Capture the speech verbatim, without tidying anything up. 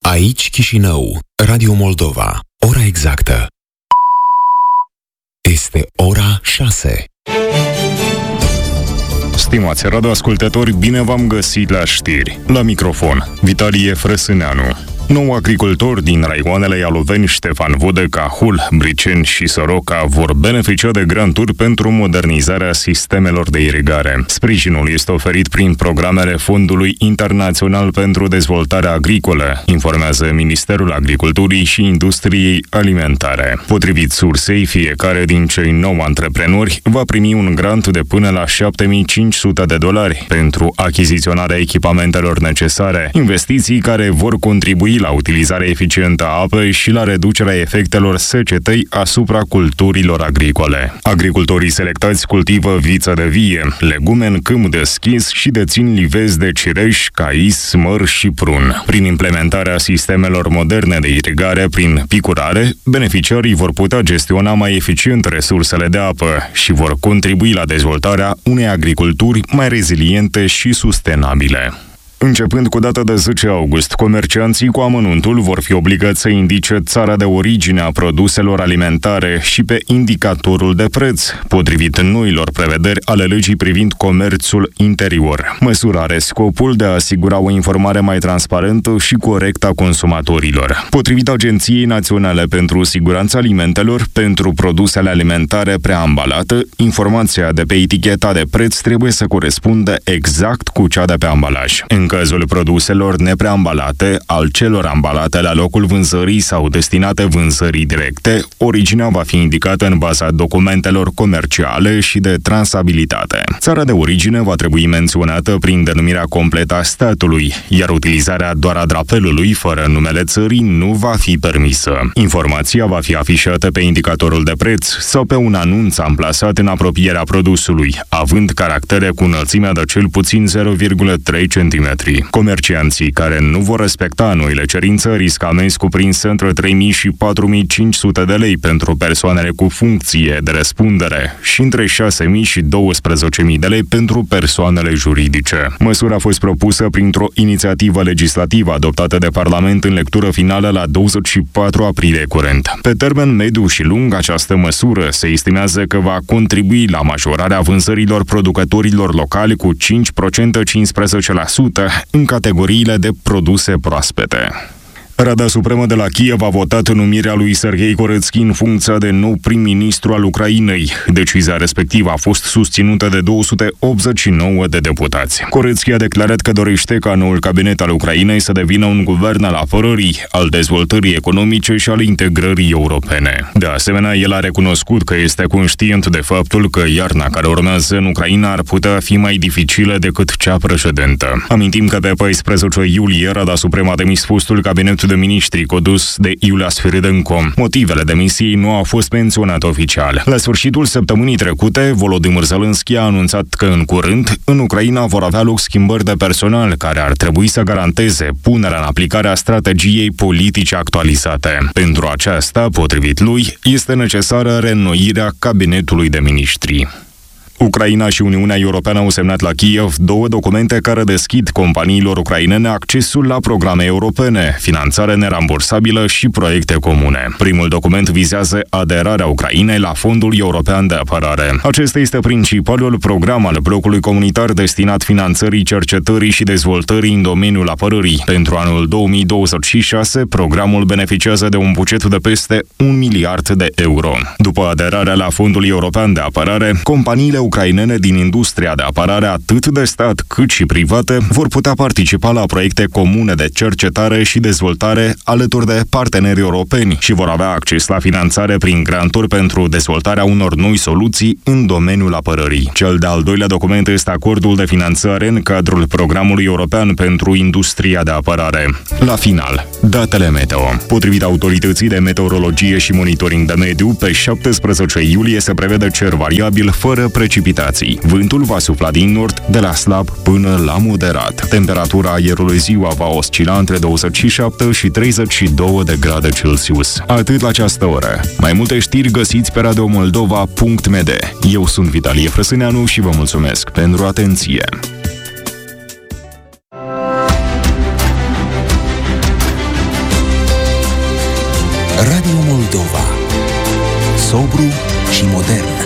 Aici Chișinău, Radio Moldova. Ora exactă este ora șase. Stimați radioascultători, bine v-am găsit la știri. La microfon, Vitalie Frăsâneanu. Nou agricultori din raioanele Ialoveni, Ștefan Vodă, Cahul, Briceni și Soroca vor beneficia de granturi pentru modernizarea sistemelor de irigare. Sprijinul este oferit prin programele Fondului Internațional pentru Dezvoltare Agricolă, informează Ministerul Agriculturii și Industriei Alimentare. Potrivit sursei, fiecare din cei nouă antreprenori va primi un grant de până la șapte mii cinci sute de dolari pentru achiziționarea echipamentelor necesare, investiții care vor contribui la utilizarea eficientă a apei și la reducerea efectelor secetei asupra culturilor agricole. Agricultorii selectați cultivă viță de vie, legume în câmp deschis și dețin livezi de cireș, cais, măr și prun. Prin implementarea sistemelor moderne de irigare prin picurare, beneficiarii vor putea gestiona mai eficient resursele de apă și vor contribui la dezvoltarea unei agriculturi mai reziliente și sustenabile. Începând cu data de zece august, comercianții cu amănuntul vor fi obligați să indice țara de origine a produselor alimentare și pe indicatorul de preț, potrivit noilor prevederi ale legii privind comerțul interior. Măsura are scopul de a asigura o informare mai transparentă și corectă a consumatorilor. Potrivit Agenției Naționale pentru Siguranța Alimentelor, pentru produsele alimentare preambalate, informația de pe eticheta de preț trebuie să corespundă exact cu cea de pe ambalaj. În cazul produselor nepreambalate, al celor ambalate la locul vânzării sau destinate vânzării directe, originea va fi indicată în baza documentelor comerciale și de trasabilitate. Țara de origine va trebui menționată prin denumirea completă a statului, iar utilizarea doar a drapelului fără numele țării nu va fi permisă. Informația va fi afișată pe indicatorul de preț sau pe un anunț amplasat în apropierea produsului, având caractere cu înălțimea de cel puțin zero virgulă trei centimetri. Comercianții care nu vor respecta noile cerințe riscă amenzi cuprinse între trei mii și patru mii cinci sute de lei pentru persoanele cu funcție de răspundere și între șase mii și douăsprezece mii de lei pentru persoanele juridice. Măsura a fost propusă printr-o inițiativă legislativă adoptată de Parlament în lectură finală la douăzeci și patru aprilie curent. Pe termen mediu și lung, această măsură se estimează că va contribui la majorarea vânzărilor producătorilor locali cu cinci la sută cincisprezece la sută în categoriile de produse proaspete. Rada Supremă de la Kiev a votat numirea lui Serghei Corățchi în funcția de nou prim-ministru al Ucrainei. Decizia respectivă a fost susținută de două sute optzeci și nouă de deputați. Corățchi a declarat că dorește ca noul cabinet al Ucrainei să devină un guvern al apărării, al dezvoltării economice și al integrării europene. De asemenea, el a recunoscut că este conștient de faptul că iarna care urmează în Ucraina ar putea fi mai dificilă decât cea precedentă. Amintim că pe paisprezece iulie Rada Supremă a demis fostul cabinet de miniștri condus de Iulia Sfiridenko. Motivele demisiei nu au fost menționate oficial. La sfârșitul săptămânii trecute, Volodymyr Zelensky a anunțat că în curând, în Ucraina vor avea loc schimbări de personal care ar trebui să garanteze punerea în aplicare a strategiei politice actualizate. Pentru aceasta, potrivit lui, este necesară reînnoirea cabinetului de miniștri. Ucraina și Uniunea Europeană au semnat la Kiev două documente care deschid companiilor ucrainene accesul la programe europene, finanțare nerambursabilă și proiecte comune. Primul document vizează aderarea Ucrainei la Fondul European de Apărare. Acesta este principalul program al blocului comunitar destinat finanțării cercetării și dezvoltării în domeniul apărării. Pentru anul două mii douăzeci și șase, programul beneficiază de un buget de peste un miliard de euro. După aderarea la Fondul European de Apărare, companiile ucrainene din industria de apărare, atât de stat cât și private, vor putea participa la proiecte comune de cercetare și dezvoltare alături de parteneri europeni și vor avea acces la finanțare prin granturi pentru dezvoltarea unor noi soluții în domeniul apărării. Cel de-al doilea document este acordul de finanțare în cadrul Programului European pentru Industria de Apărare. La final, datele meteo. Potrivit Autorității de Meteorologie și Monitoring de Mediu, pe șaptesprezece iulie se prevede cer variabil fără precipitații. Vântul va sufla din nord de la slab până la moderat. Temperatura aerului ziua va oscila între douăzeci și șapte și treizeci și doi de grade Celsius. Atât la această oră. Mai multe știri găsiți pe radio moldova punct m d. Eu sunt Vitalie Frăsâneanu și vă mulțumesc pentru atenție. Radio Moldova. Sobru și modern.